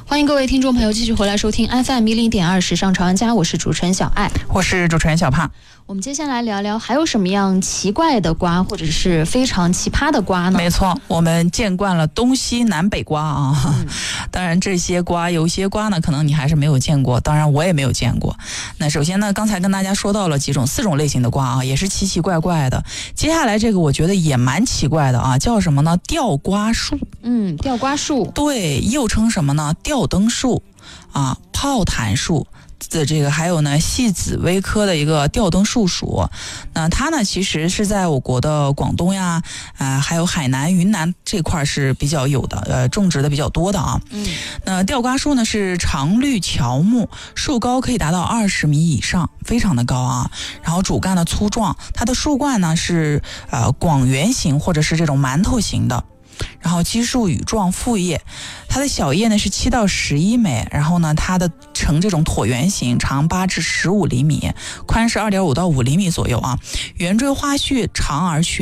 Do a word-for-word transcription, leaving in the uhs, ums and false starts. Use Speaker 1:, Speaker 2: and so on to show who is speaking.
Speaker 1: 欢迎各位听众朋友继续回来收听 F M 一零点二时尚潮玩家，我是主持人小爱，
Speaker 2: 我是主持人小胖。
Speaker 1: 我们接下来聊聊还有什么样奇怪的瓜，或者是非常奇葩的瓜呢？
Speaker 2: 没错，我们见惯了东西南北瓜啊，嗯、当然这些瓜有些瓜呢，可能你还是没有见过，当然我也没有见过。那首先呢，刚才跟大家说到了几种四种类型的瓜啊，也是奇奇怪怪的。接下来这个我觉得也蛮奇怪的啊，叫什么呢？吊瓜树。
Speaker 1: 嗯，吊瓜树，
Speaker 2: 对，又称什么呢？吊灯树啊，炮弹树。的这个还有呢，细紫薇科的一个吊灯树属，那它呢其实是在我国的广东呀，啊、呃、还有海南、云南这块是比较有的，呃，种植的比较多的啊。
Speaker 1: 嗯，
Speaker 2: 那吊瓜树呢是常绿乔木，树高可以达到二十米以上，非常的高啊。然后主干呢粗壮，它的树冠呢是呃广圆形或者是这种馒头形的。然后基数羽状复叶，它的小叶呢是七到十一枚，然后呢它的呈这种椭圆形，长八至十五厘米，宽是二点五到五厘米左右啊。圆锥花序长而悬。